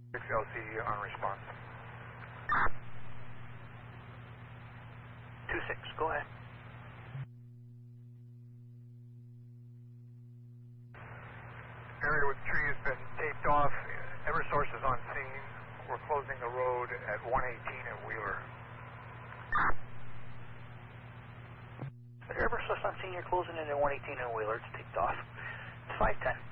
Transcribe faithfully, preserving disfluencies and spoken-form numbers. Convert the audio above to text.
six L C on response. two six, go ahead. Area with tree has been taped off. Eversource is on scene. We're closing the road at one eighteen at Wheeler. Eversource on scene, you're closing in at one eighteen at Wheeler. It's taped off. It's five ten.